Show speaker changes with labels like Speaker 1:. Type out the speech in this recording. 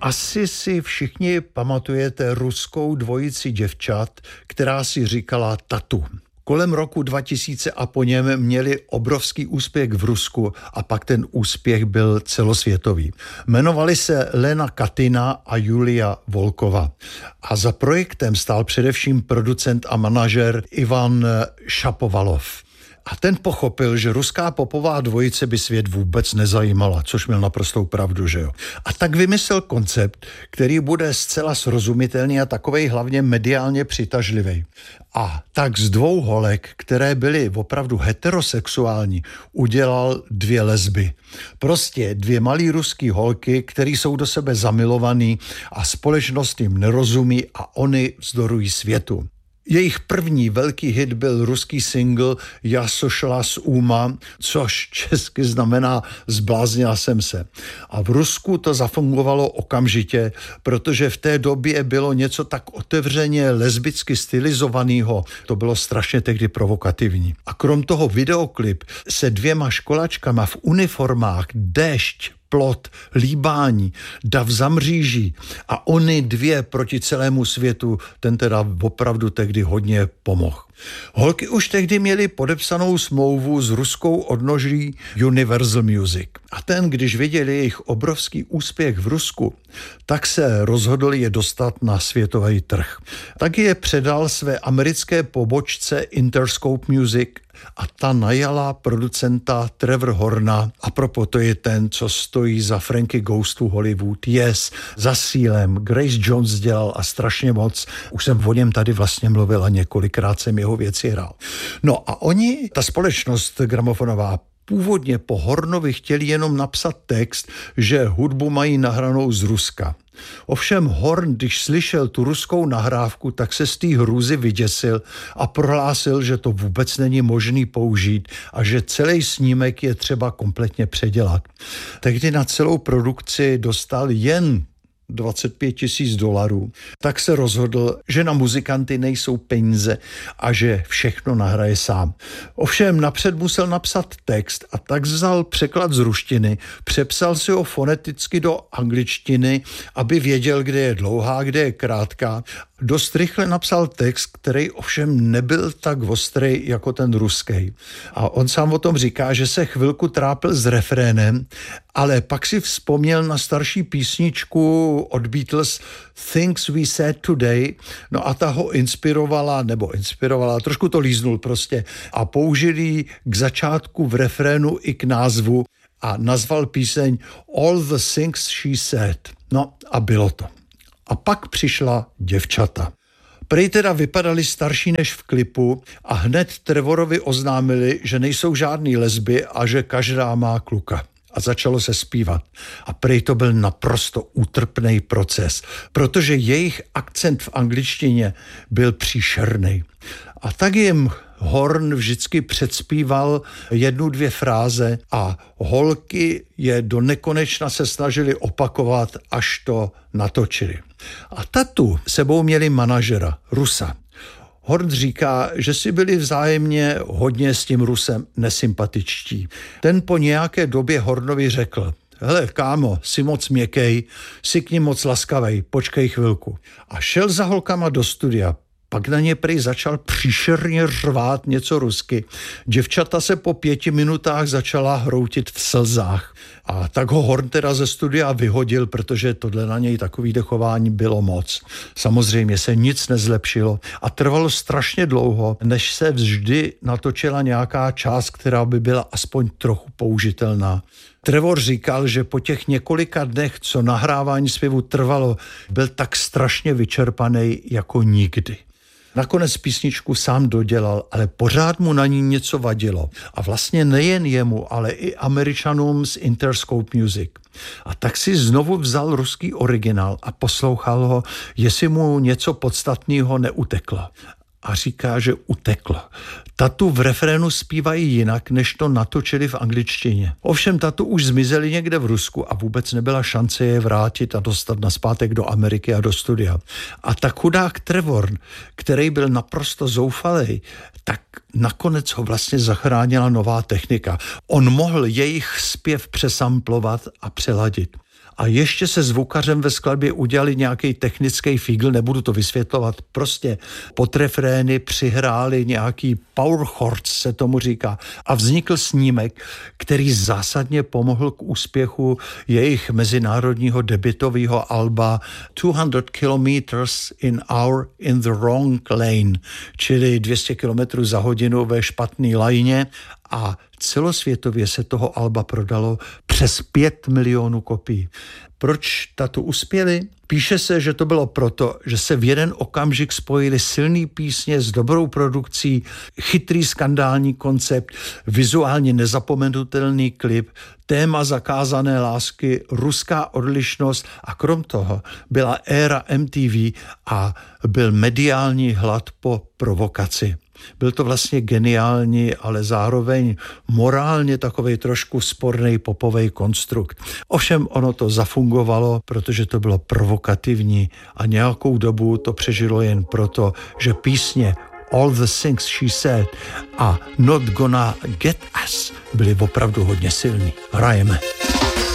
Speaker 1: Asi si všichni pamatujete ruskou dvojici děvčat, která si říkala Tatu. Kolem roku 2000 a po něm měli obrovský úspěch v Rusku a pak ten úspěch byl celosvětový. Jmenovali se Lena Katina a Julia Volkova. A za projektem stál především producent a manažer Ivan Šapovalov. A ten pochopil, že ruská popová dvojice by svět vůbec nezajímala, což měl naprostou pravdu, že jo. A tak vymyslel koncept, který bude zcela srozumitelný a takovej hlavně mediálně přitažlivý. A tak z dvou holek, které byly opravdu heterosexuální, udělal dvě lesby. Prostě dvě malý ruský holky, které jsou do sebe zamilovaný a společnost jim nerozumí a oni vzdorují světu. Jejich první velký hit byl ruský single Já sošla z úma, což česky znamená Zbláznila jsem se. A v Rusku to zafungovalo okamžitě, protože v té době bylo něco tak otevřeně lesbicky stylizovaného. To bylo strašně tehdy provokativní. A krom toho videoklip se dvěma školačkama v uniformách, déšť, plot, líbání, dav za mříží a oni dvě proti celému světu, ten teda opravdu tehdy hodně pomohl. Holky už tehdy měly podepsanou smlouvu s ruskou odnoží Universal Music. A ten, když viděli jejich obrovský úspěch v Rusku, tak se rozhodl je dostat na světový trh. Tak je předal své americké pobočce Interscope Music a ta najala producenta Trevor Horna. A propo to je ten, co stojí za Frankie Goes to Hollywood, Yes, za Sealem, Grace Jones dělal a strašně moc. Už jsem o něm tady vlastně mluvil a několikrát jsem jeho věci hrál. No a oni, ta společnost gramofonová, původně po Hornovi chtěli jenom napsat text, že hudbu mají nahranou z Ruska. Ovšem Horn, když slyšel tu ruskou nahrávku, tak se z té hrůzy vyděsil a prohlásil, že to vůbec není možný použít a že celý snímek je třeba kompletně předělat. Tehdy na celou produkci dostal jen $25,000, tak se rozhodl, že na muzikanty nejsou peníze a že všechno nahraje sám. Ovšem napřed musel napsat text a tak vzal překlad z ruštiny, přepsal si ho foneticky do angličtiny, aby věděl, kde je dlouhá, kde je krátká. Dost rychle napsal text, který ovšem nebyl tak ostrý jako ten ruský. A on sám o tom říká, že se chvilku trápil s refrénem, ale pak si vzpomněl na starší písničku od Beatles Things We Said Today, no a ta ho inspirovala, trošku to líznul prostě a použil ji k začátku v refrénu i k názvu a nazval píseň All the Things She Said. No a bylo to. A pak přišla děvčata. Prej teda vypadali starší než v klipu a hned Trevorovi oznámili, že nejsou žádný lesby a že každá má kluka. A začalo se zpívat. A prej to byl naprosto útrpný proces, protože jejich akcent v angličtině byl příšerný. A tak jim Horn vždycky předspíval 1-2 fráze a holky je do nekonečna se snažili opakovat, až to natočili. A Tatu sebou měli manažera, Rusa. Horn říká, že si byli vzájemně hodně s tím Rusem nesympatičtí. Ten po nějaké době Hornovi řekl: hele, kámo, jsi moc měkkej, jsi k nim moc laskavej, počkej chvilku. A šel za holkama do studia. Pak na ně prý začal příšerně řvát něco rusky. Děvčata se po 5 minutách začala hroutit v slzách. A tak ho Horn teda ze studia vyhodil, protože tohle na něj takový dechování bylo moc. Samozřejmě se nic nezlepšilo a trvalo strašně dlouho, než se vždy natočila nějaká část, která by byla aspoň trochu použitelná. Trevor říkal, že po těch několika dnech, co nahrávání zpěvu trvalo, byl tak strašně vyčerpaný jako nikdy. Nakonec písničku sám dodělal, ale pořád mu na ní něco vadilo. A vlastně nejen jemu, ale i Američanům z Interscope Music. A tak si znovu vzal ruský originál a poslouchal ho, jestli mu něco podstatného neuteklo. A říká, že uteklo. Tatu v refrénu zpívají jinak, než to natočili v angličtině. Ovšem Tatu už zmizeli někde v Rusku a vůbec nebyla šance je vrátit a dostat nazpátek do Ameriky a do studia. A tak chudák Trevor, který byl naprosto zoufalý, tak nakonec ho vlastně zachránila nová technika. On mohl jejich zpěv přesamplovat a přeladit. a ještě se zvukařem ve skladbě udělali nějaký technický fígl, nebudu to vysvětlovat, prostě pod refrény přihráli nějaký power chords, se tomu říká, a vznikl snímek, který zásadně pomohl k úspěchu jejich mezinárodního debutového alba 200 kilometers in hour in the wrong lane, čili 200 kilometrů za hodinu ve špatné lajně, a celosvětově se toho alba prodalo přes 5 milionů kopií. Proč Tatu uspěli? Píše se, že to bylo proto, že se v jeden okamžik spojili silný písně s dobrou produkcí, chytrý skandální koncept, vizuálně nezapomenutelný klip, téma zakázané lásky, ruská odlišnost a krom toho byla éra MTV a byl mediální hlad po provokaci. Byl to vlastně geniální, ale zároveň morálně takovej trošku sporný popovej konstrukt. Ovšem ono to zafungovalo, protože to bylo provokativní a nějakou dobu to přežilo jen proto, že písně All the Things She Said a Not Gonna Get Us byly opravdu hodně silný. Hrajeme.